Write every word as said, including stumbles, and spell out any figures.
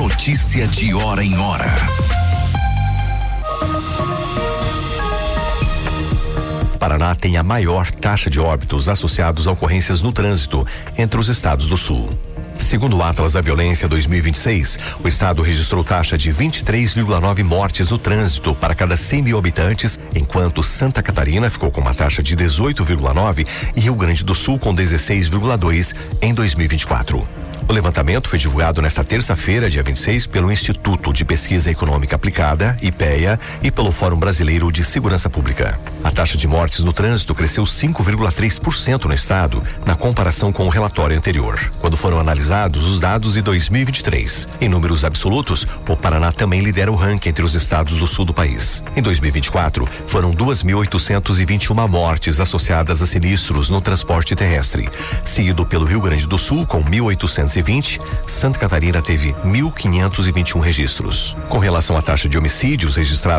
notícia de hora em hora. Paraná tem a maior taxa de óbitos associados a ocorrências no trânsito entre os estados do sul. Segundo o Atlas da Violência dois mil e vinte e seis, o estado registrou taxa de vinte e três vírgula nove mortes no trânsito para cada cem mil habitantes, enquanto Santa Catarina ficou com uma taxa de dezoito vírgula nove e Rio Grande do Sul com dezesseis vírgula dois em dois mil e vinte e quatro. O levantamento foi divulgado nesta terça-feira, dia vinte e seis, pelo Instituto de Pesquisa Econômica Aplicada, IPEA, e pelo Fórum Brasileiro de Segurança Pública. A taxa de mortes no trânsito cresceu cinco vírgula três por cento no estado, na comparação com o relatório anterior, quando foram analisados os dados de dois mil e vinte e três. Em números absolutos, o Paraná também lidera o ranking entre os estados do sul do país. Em dois mil e vinte e quatro, foram duas mil oitocentos e vinte e uma mortes associadas a sinistros no transporte terrestre, seguido pelo Rio Grande do Sul com mil oitocentos e vinte, Santa Catarina teve mil quinhentos e vinte e um registros. Com relação à taxa de homicídios registrados